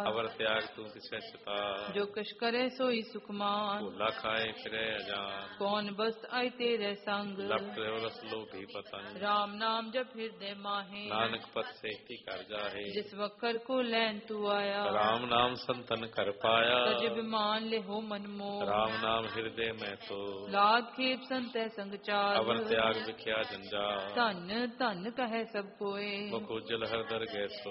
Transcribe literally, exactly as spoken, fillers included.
ਅਵਰ ਤਿਆਗ ਤੂੰ ਕਿਸੈ ਚਿਤਾ। ਜੋ ਕਛ ਕਰੇ ਸੋਈ ਸੁਖਮਾਨ। ਭੋਲਾ ਖਾਏ ਫਿਰੇ ਅਜਾਨ। ਕੌਣ ਬਸਤ ਆਈ ਤੇਰੇ ਸੰਗ। ਲਪਟ ਰਿਓ ਰਸ ਲੋਭੀ ਪਤੰਗ। ਰਾਮ ਨਾਮ ਜਪ ਹਿਰਦੇ ਮਾਹੇ। ਨਾਨਕ ਪਤ ਸੇਤੀ ਕਰ ਜਾਹੇ। ਜਿਸ ਵਖਰ ਕੋ ਲੈਨ ਤੂੰ ਆਇਆ। ਰਾਮ ਨਾਮ ਸੰਤਨ ਕਰ ਪਾਇਆ। ਤਜ ਬਿਮਾਨ ਲਿਹੋ ਮਨ ਮੋਹ। ਰਾਮ ਨਾਮ ਹਿਰਦੇ ਮੈਂ ਤੋ। ਲਾਗ ਖੇਪ ਸੰਤੈ ਸੰਗ ਚਾਲ। ਅਵਰ ਤਿਆਗ ਵਿਖਿਆ ਜੰਜਾਲ। ਧਨ ਧਨ ਕਹੈ ਸਭ ਕੋਏ। ਮੁਖ ਉਜਲ ਹਰ ਦਰ ਗੈ ਸੋ।